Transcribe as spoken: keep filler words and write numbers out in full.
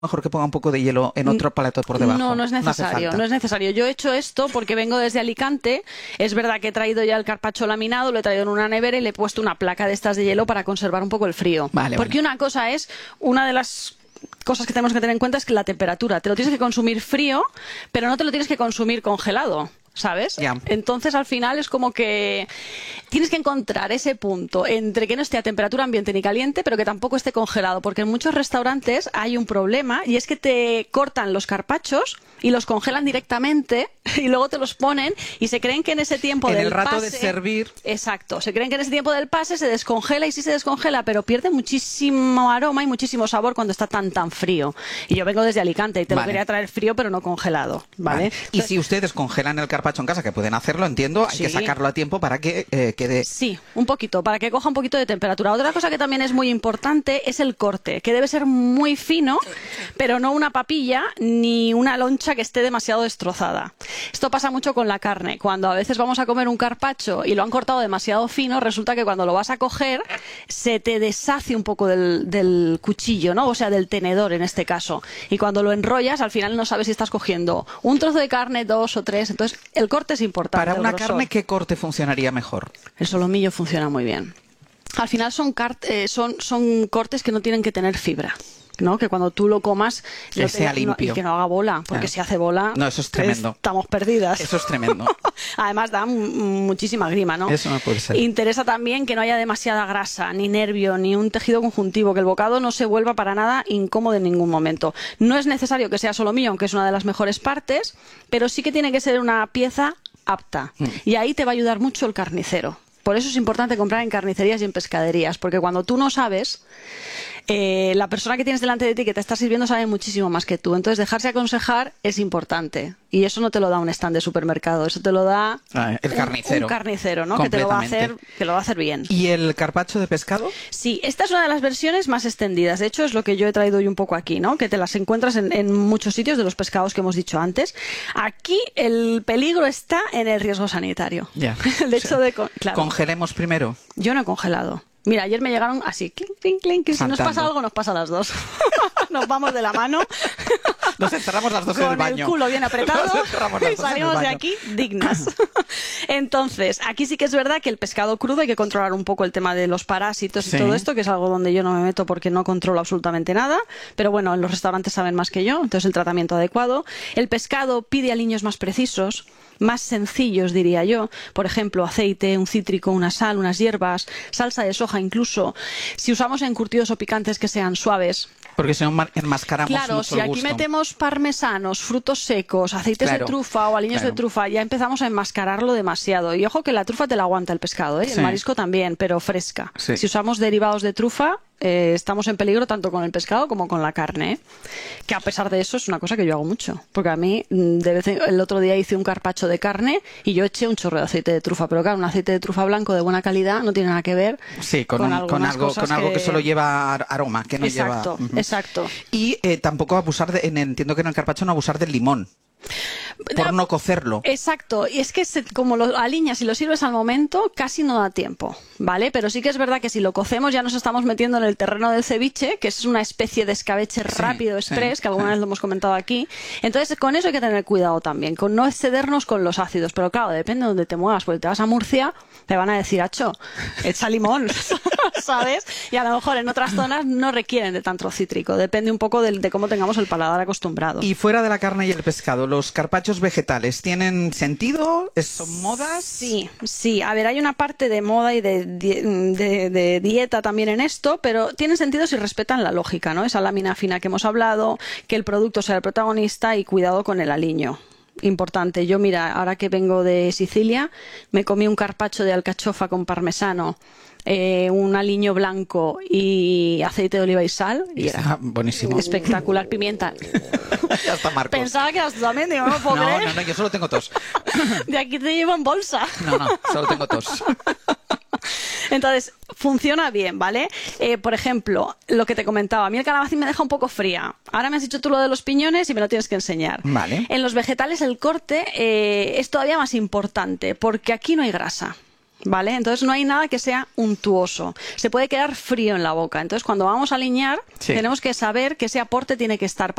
mejor que ponga un poco de hielo en otro plato por debajo? No, no es necesario, no, no es necesario. Yo he hecho esto porque vengo desde Alicante. Es verdad que he traído ya el carpaccio laminado, lo he traído en una nevera y le he puesto una placa de estas de hielo para conservar un poco el frío. Vale, porque vale. una cosa es, una de las cosas que tenemos que tener en cuenta es que la temperatura. Te lo tienes que consumir frío, pero no te lo tienes que consumir congelado. ¿Sabes? Ya. Entonces al final es como que tienes que encontrar ese punto entre que no esté a temperatura ambiente ni caliente, pero que tampoco esté congelado, porque en muchos restaurantes hay un problema y es que te cortan los carpachos y los congelan directamente y luego te los ponen y se creen que en ese tiempo en del el rato pase, de servir. Exacto, se creen que en ese tiempo del pase se descongela y sí se descongela, pero pierde muchísimo aroma y muchísimo sabor cuando está tan tan frío. Y yo vengo desde Alicante y te Vale. lo quería traer frío pero no congelado, ¿vale? Vale. Entonces, Y si ustedes congelan el carpaccio en casa, que pueden hacerlo, entiendo, hay Sí. que sacarlo a tiempo para que eh, quede... Sí, un poquito, para que coja un poquito de temperatura. Otra cosa que también es muy importante es el corte, que debe ser muy fino, pero no una papilla ni una loncha que esté demasiado destrozada. Esto pasa mucho con la carne. Cuando a veces vamos a comer un carpaccio y lo han cortado demasiado fino, resulta que cuando lo vas a coger se te deshace un poco del, del cuchillo, ¿no? O sea, del tenedor en este caso. Y cuando lo enrollas, al final no sabes si estás cogiendo un trozo de carne, dos o tres. Entonces, el corte es importante. Para una el grosor. carne, ¿qué corte funcionaría mejor? El solomillo funciona muy bien. Al final son, eh, son, son cortes que no tienen que tener fibra, ¿no? Que cuando tú lo comas Que lo sea te- limpio. no, y que no haga bola, porque Ah. si hace bola No, eso es tremendo. estamos perdidas. Eso es tremendo. Además da m- muchísima grima, ¿no? Eso no puede ser. Interesa también que no haya demasiada grasa, ni nervio, ni un tejido conjuntivo, que el bocado no se vuelva para nada incómodo en ningún momento. No es necesario que sea solomillo, aunque es una de las mejores partes, pero sí que tiene que ser una pieza apta. Mm. Y ahí te va a ayudar mucho el carnicero. Por eso es importante comprar en carnicerías y en pescaderías, porque cuando tú no sabes, eh, la persona que tienes delante de ti que te está sirviendo sabe muchísimo más que tú. Entonces, dejarse aconsejar es importante. Y eso no te lo da un stand de supermercado, eso te lo da Ah, el un- carnicero. Un, carnicero, ¿no? Que te lo va a hacer, Completamente. que lo va a hacer bien. ¿Y el carpaccio de pescado? Sí, esta es una de las versiones más extendidas. De hecho, es lo que yo he traído hoy un poco aquí, ¿no? Que te las encuentras en, en muchos sitios de los pescados que hemos dicho antes. Aquí el peligro está en el riesgo sanitario. Ya. El hecho de... con- Claro, Congelemos primero. yo no he congelado. Mira, ayer me llegaron así, clink, clink, clink, que si nos Saltando. pasa algo, nos pasa a las dos. Nos vamos de la mano. Nos encerramos las dos en Con el baño. el culo bien apretado Nos encerramos las y dos en el salimos de baño. aquí dignas. Entonces, aquí sí que es verdad que el pescado crudo hay que controlar un poco el tema de los parásitos Sí. y todo esto, que es algo donde yo no me meto porque no controlo absolutamente nada. Pero bueno, en los restaurantes saben más que yo, entonces el tratamiento adecuado. El pescado pide aliños más precisos, más sencillos, diría yo. Por ejemplo, aceite, un cítrico, una sal, unas hierbas, salsa de soja incluso. Si usamos encurtidos o picantes que sean suaves. Porque si no mar- enmascaramos Claro, mucho si el aquí gusto. metemos parmesanos, frutos secos, aceites Claro, de trufa o aliños claro. de trufa, ya empezamos a enmascararlo demasiado. Y ojo que la trufa te la aguanta el pescado, ¿eh? Y Sí. el marisco también, pero fresca. Sí. Si usamos derivados de trufa, eh, estamos en peligro tanto con el pescado como con la carne, ¿eh? Que a pesar de eso es una cosa que yo hago mucho. Porque a mí, mm, de vez en- el otro día hice un carpaccio de carne y yo eché un chorro de aceite de trufa. Pero claro, un aceite de trufa blanco de buena calidad no tiene nada que ver Sí, con, un- con algunas algo, cosas con algo que... solo lleva ar- aroma, que no Exacto, lleva... Ujú. exacto. Y eh, tampoco abusar, de, en- entiendo que en el carpaccio no abusar del limón, por no cocerlo. Exacto, y es que se- como lo aliñas y lo sirves al momento, casi no da tiempo, ¿vale? Pero sí que es verdad que si lo cocemos ya nos estamos metiendo en el terreno del ceviche, que es una especie de escabeche rápido, sí, express, que alguna sí. vez lo hemos comentado aquí. Entonces, con eso hay que tener cuidado también, con no excedernos con los ácidos. Pero claro, depende de donde te muevas, porque te vas a Murcia, te van a decir, acho, echa limón, ¿sabes? Y a lo mejor en otras zonas no requieren de tanto cítrico, depende un poco de, de cómo tengamos el paladar acostumbrado. Y fuera de la carne y el pescado, ¿los carpachos vegetales tienen sentido? ¿Es- ¿Son modas? Sí, sí. A ver, hay una parte de moda y de, di- de- de dieta también en esto, pero tienen sentido si respetan la lógica, ¿no? Esa lámina fina que hemos hablado, que el producto sea el protagonista y cuidado con el aliño. Importante. Yo, mira, ahora que vengo de Sicilia, me comí un carpaccio de alcachofa con parmesano, eh, un aliño blanco y aceite de oliva y sal. Y era Está buenísimo. espectacular. Pimienta. Ya está, Marcos. Pensaba que eras tú también, digo, no me puedo No, creer. no, no, yo solo tengo tos. De aquí te llevo en bolsa. No, no, solo tengo tos. Entonces, funciona bien, ¿vale? Eh, por ejemplo, lo que te comentaba, a mí el calabacín me deja un poco fría. Ahora me has dicho tú lo de los piñones y me lo tienes que enseñar. Vale. En los vegetales el corte eh, es todavía más importante porque aquí no hay grasa. ¿vale? Entonces no hay nada que sea untuoso. Se puede quedar frío en la boca. Entonces cuando vamos a aliñar, sí. tenemos que saber que ese aporte tiene que estar